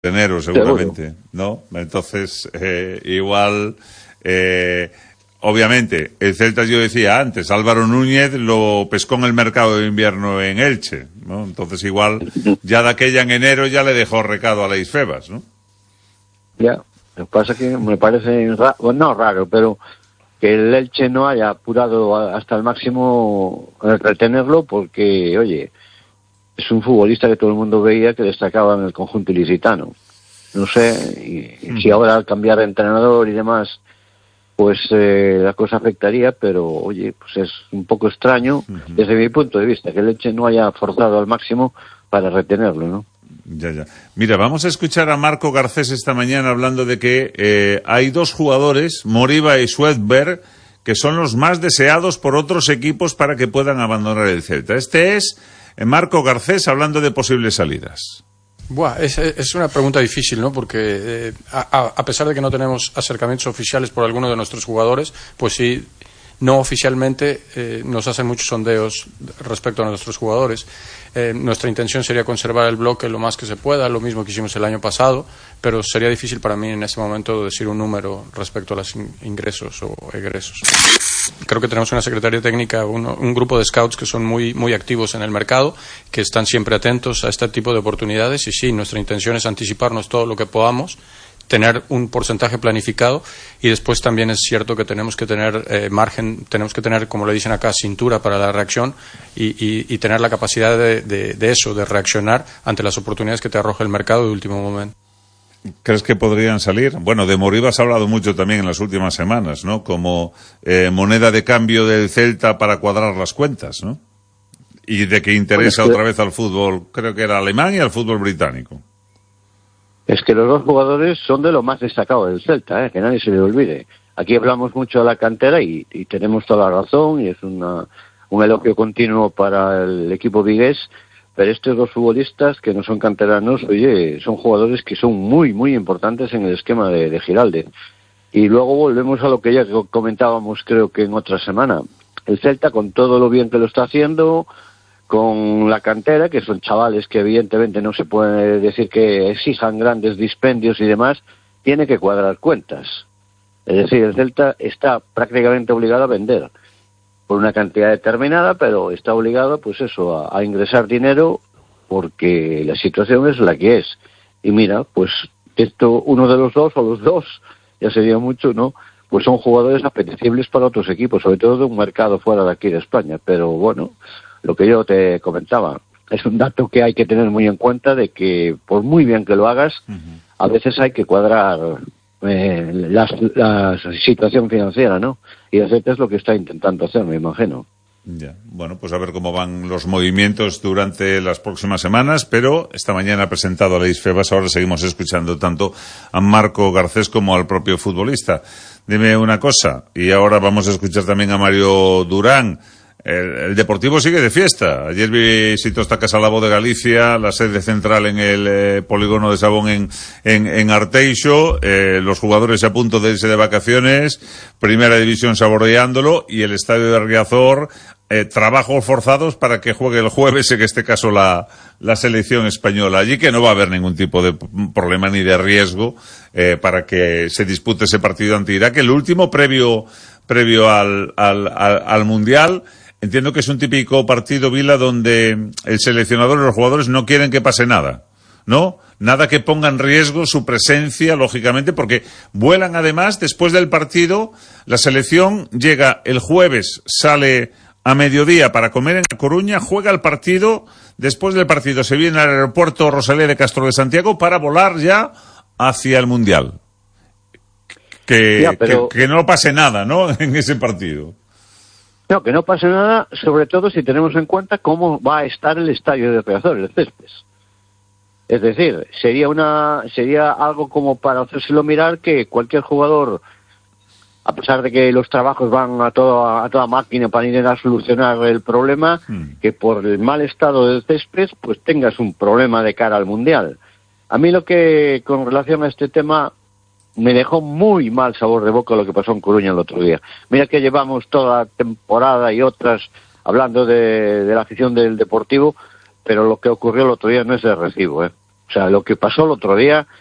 enero seguramente, ¿no? Entonces, igual, obviamente, el Celta, yo decía antes, Álvaro Núñez lo pescó en el mercado de invierno en Elche, ¿no? Entonces igual, ya de aquella en enero ya le dejó recado a Leis Febas, ¿no? Ya, lo que pasa es que me parece no raro, pero que el Elche no haya apurado hasta el máximo retenerlo, porque, oye, es un futbolista que todo el mundo veía que destacaba en el conjunto ilicitano. No sé si ahora al cambiar de entrenador y demás, pues la cosa afectaría, pero oye, pues es un poco extraño desde mi punto de vista que el Elche no haya forzado al máximo para retenerlo, ¿no? Ya. Mira, vamos a escuchar a Marco Garcés esta mañana hablando de que hay dos jugadores, Moriba y Swedberg, que son los más deseados por otros equipos para que puedan abandonar el Celta. Este es Marco Garcés hablando de posibles salidas. Es una pregunta difícil, ¿no? Porque a pesar de que no tenemos acercamientos oficiales por alguno de nuestros jugadores, pues sí, no oficialmente nos hacen muchos sondeos respecto a nuestros jugadores. Nuestra intención sería conservar el bloque lo más que se pueda, lo mismo que hicimos el año pasado, pero sería difícil para mí en este momento decir un número respecto a los ingresos o egresos. Creo que tenemos una secretaría técnica, un grupo de scouts que son muy activos en el mercado, que están siempre atentos a este tipo de oportunidades, y sí, nuestra intención es anticiparnos todo lo que podamos, tener un porcentaje planificado, y después también es cierto que tenemos que tener margen, tenemos que tener, como le dicen acá, cintura para la reacción y tener la capacidad de eso, de reaccionar ante las oportunidades que te arroja el mercado de último momento. ¿Crees que podrían salir? Bueno, de Moriba has hablado mucho también en las últimas semanas, ¿no? Como moneda de cambio del Celta para cuadrar las cuentas, ¿no? Y de que interesa otra vez al fútbol, creo que era alemán, y al fútbol británico. Es que los dos jugadores son de lo más destacado del Celta, que nadie se le olvide. Aquí hablamos mucho de la cantera y tenemos toda la razón, y es un elogio continuo para el equipo vigués, pero estos dos futbolistas que no son canteranos, oye, son jugadores que son muy importantes en el esquema de Giraldez. Y luego volvemos a lo que ya comentábamos, creo que en otra semana. El Celta, con todo lo bien que lo está haciendo, con la cantera, que son chavales que evidentemente no se puede decir que exijan grandes dispendios y demás, tiene que cuadrar cuentas. Es decir, el Celta está prácticamente obligado a vender por una cantidad determinada, pero está obligado, pues eso, a ingresar dinero, porque la situación es la que es. Y mira, pues esto, uno de los dos, o los dos, ya sería mucho, ¿no? Pues son jugadores apetecibles para otros equipos, sobre todo de un mercado fuera de aquí de España. Pero bueno, lo que yo te comentaba, es un dato que hay que tener muy en cuenta, de que por muy bien que lo hagas, a veces hay que cuadrar la situación financiera, ¿no? Y el Celta es lo que está intentando hacer, me imagino. Ya. Bueno, pues a ver cómo van los movimientos durante las próximas semanas, pero esta mañana ha presentado a Leis Febas, ahora seguimos escuchando tanto a Marco Garcés como al propio futbolista. Dime una cosa, y ahora vamos a escuchar también a Mario Durán. El Deportivo sigue de fiesta. Ayer visitó esta Casa Labo de Galicia, la sede central en el polígono de Sabón en Arteixo. Los jugadores a punto de irse de vacaciones, Primera División saboreándolo, y el estadio de Riazor, trabajos forzados para que juegue el jueves, en este caso la selección española. Allí que no va a haber ningún tipo de problema ni de riesgo para que se dispute ese partido ante Irak, el último previo al Mundial. Entiendo que es un típico partido, Vila, donde el seleccionador y los jugadores no quieren que pase nada, ¿no? Nada que ponga en riesgo su presencia, lógicamente, porque vuelan además después del partido. La selección llega el jueves, sale a mediodía para comer en A Coruña, juega el partido, después del partido se viene al aeropuerto Rosalía de Castro de Santiago para volar ya hacia el Mundial. Que no pase nada, ¿no? En ese partido. No, que no pase nada, sobre todo si tenemos en cuenta cómo va a estar el estadio de Riazor, el Céspedes. Es decir, sería algo como para hacérselo mirar, que cualquier jugador, a pesar de que los trabajos van a toda máquina para ir a solucionar el problema, que por el mal estado del césped, pues tengas un problema de cara al Mundial. A mí lo que, con relación a este tema, me dejó muy mal sabor de boca lo que pasó en Coruña el otro día. Mira que llevamos toda la temporada y otras hablando de la afición del Deportivo, pero lo que ocurrió el otro día no es de recibo, ¿eh? O sea, lo que pasó el otro día